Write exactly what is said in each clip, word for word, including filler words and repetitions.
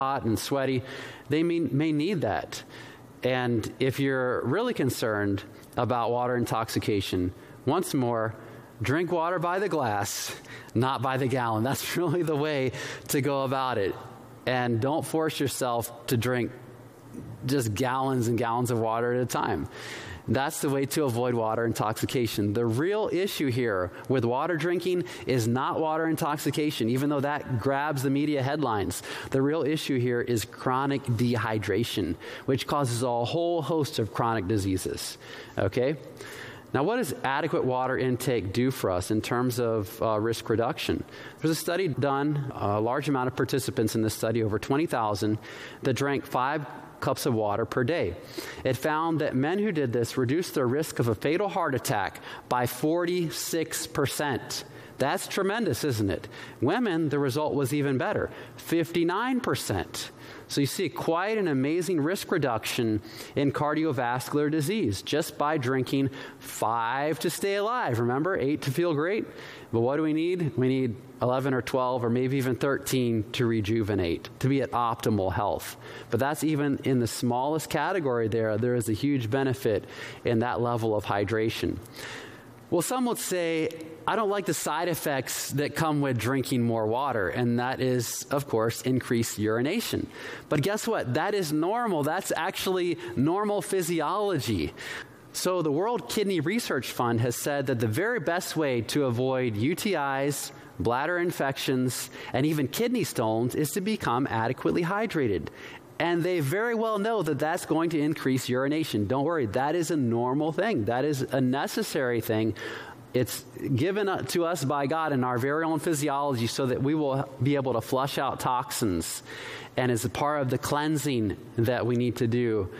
hot and sweaty, they may, may need that. And if you're really concerned about water intoxication, once more, drink water by the glass, not by the gallon. That's really the way to go about it. And don't force yourself to drink just gallons and gallons of water at a time. That's the way to avoid water intoxication. The real issue here with water drinking is not water intoxication, even though that grabs the media headlines. The real issue here is chronic dehydration, which causes a whole host of chronic diseases. Okay? Now, what does adequate water intake do for us in terms of uh, risk reduction? There's a study done, a large amount of participants in this study, over twenty thousand, that drank five cups of water per day. It found that men who did this reduced their risk of a fatal heart attack by forty-six percent. That's tremendous, isn't it? Women, the result was even better, fifty-nine percent. So you see quite an amazing risk reduction in cardiovascular disease just by drinking five to stay alive. Remember, eight to feel great? But what do we need? We need eleven or twelve or maybe even thirteen to rejuvenate, to be at optimal health. But that's even in the smallest category there. There is a huge benefit in that level of hydration. Well, some would say, I don't like the side effects that come with drinking more water, and that is, of course, increased urination. But guess what? That is normal. That's actually normal physiology. So the World Kidney Research Fund has said that the very best way to avoid U T Is, bladder infections, and even kidney stones is to become adequately hydrated. And they very well know that that's going to increase urination. Don't worry, that is a normal thing. That is a necessary thing. It's given to us by God in our very own physiology so that we will be able to flush out toxins. And it's a part of the cleansing that we need to do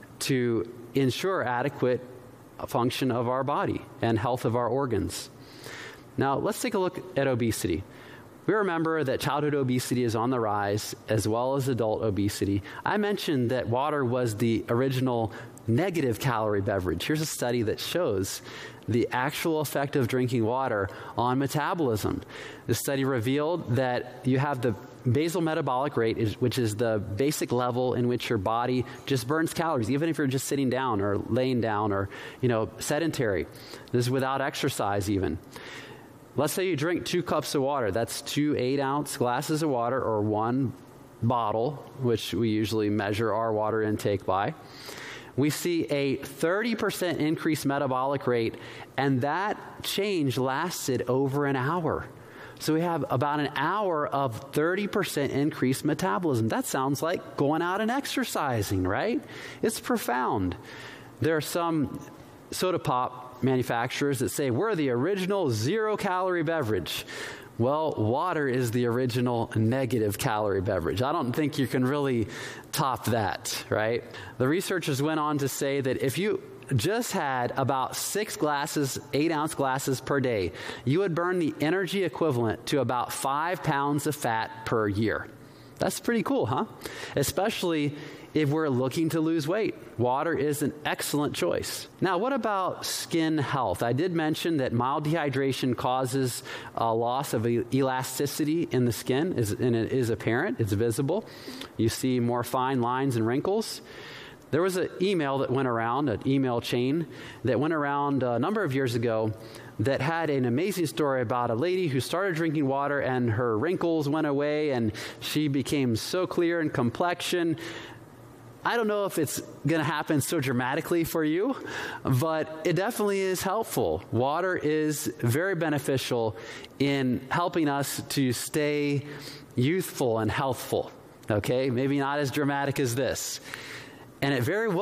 to ensure adequate function of our body and health of our organs. Now, let's take a look at obesity. We remember that childhood obesity is on the rise, as well as adult obesity. I mentioned that water was the original negative calorie beverage. Here's a study that shows the actual effect of drinking water on metabolism. The study revealed that you have the basal metabolic rate, which is the basic level in which your body just burns calories, even if you're just sitting down or laying down or, you know, sedentary. This is without exercise even. Let's say you drink two cups of water. That's two eight-ounce glasses of water or one bottle, which we usually measure our water intake by. We see a thirty percent increased metabolic rate, and that change lasted over an hour. So we have about an hour of thirty percent increased metabolism. That sounds like going out and exercising, right? It's profound. There are some soda pop manufacturers that say we're the original zero-calorie beverage. Well, water is the original negative calorie beverage. I don't think you can really top that, right? The researchers went on to say that if you just had about six glasses, eight-ounce glasses per day, you would burn the energy equivalent to about five pounds of fat per year. That's pretty cool, huh? Especially if we're looking to lose weight. Water is an excellent choice. Now, what about skin health? I did mention that mild dehydration causes a loss of elasticity in the skin, and it is apparent, it's visible. You see more fine lines and wrinkles. There was an email that went around, an email chain that went around a number of years ago that had an amazing story about a lady who started drinking water and her wrinkles went away and she became so clear in complexion. I don't know if it's going to happen so dramatically for you, but it definitely is helpful. Water is very beneficial in helping us to stay youthful and healthful. Okay, maybe not as dramatic as this. And it very well